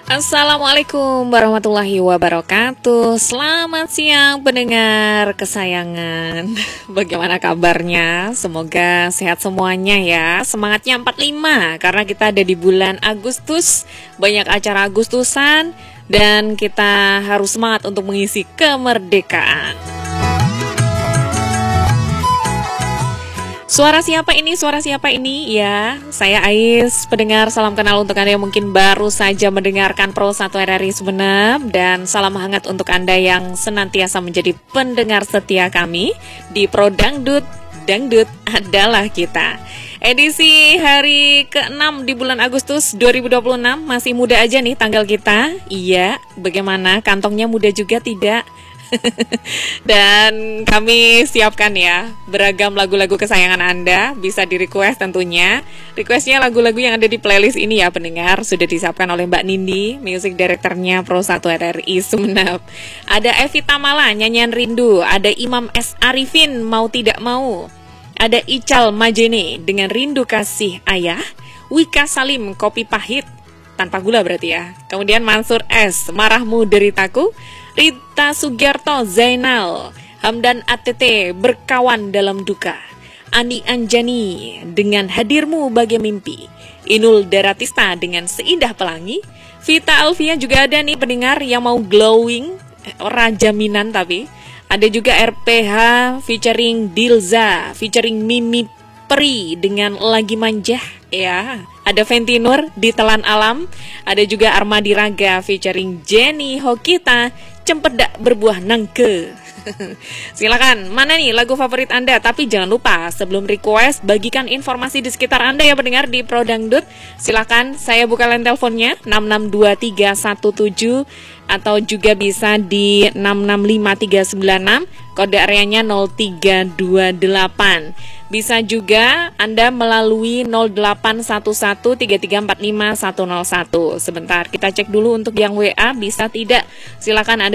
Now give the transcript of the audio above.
Assalamualaikum warahmatullahi wabarakatuh. Selamat siang pendengar kesayangan. Bagaimana kabarnya? Semoga sehat semuanya ya. Semangatnya 45 karena kita ada di bulan Agustus. Banyak acara Agustusan dan kita harus semangat untuk mengisi kemerdekaan. Suara siapa ini? Suara siapa ini? Ya, saya Ais, pendengar. Salam kenal untuk Anda yang mungkin baru saja mendengarkan Pro 1 RRI Sumeneb. Dan salam hangat untuk Anda yang senantiasa menjadi pendengar setia kami di Pro Dangdut. Dangdut adalah kita. Edisi hari ke-6 di bulan Agustus 2026. Masih muda aja nih tanggal kita. Iya, bagaimana? Kantongnya muda juga tidak? Dan kami siapkan ya beragam lagu-lagu kesayangan Anda. Bisa di-request tentunya. Requestnya lagu-lagu yang ada di playlist ini ya pendengar. Sudah disiapkan oleh Mbak Nindi, music directornya Pro 1 RRI Sumeneb. Ada Evi Tamala, Nyanyian Rindu. Ada Imam S. Arifin, Mau Tidak Mau. Ada Ical Majene dengan Rindu Kasih Ayah. Wika Salim, Kopi Pahit tanpa gula berarti ya. Kemudian Mansur S, Marahmu Deritaku. Rita Sugiarto, Zainal. Hamdan ATT, Berkawan Dalam Duka. Ani Anjani dengan Hadirmu Bagai Mimpi. Inul Daratista dengan Seindah Pelangi. Vita Alfia juga ada nih pendengar yang mau glowing, jaminan tapi. Ada juga RPH featuring Dilza, featuring Mimi Peri dengan Lagi Manja ya. Ada Fenty Nur di Telan Alam. Ada juga Armadi Raga featuring Jenny Hokita, Cempedak Berbuah Nangke. Silakan, mana nih lagu favorit Anda? Tapi jangan lupa sebelum request bagikan informasi di sekitar Anda ya pendengar di Pro Dangdut. Silakan, saya buka line teleponnya 6623177 atau juga bisa di 665396, kode areanya 0328. Bisa juga Anda melalui 081133450101. Sebentar, kita cek dulu untuk yang WA bisa tidak. Silakan Anda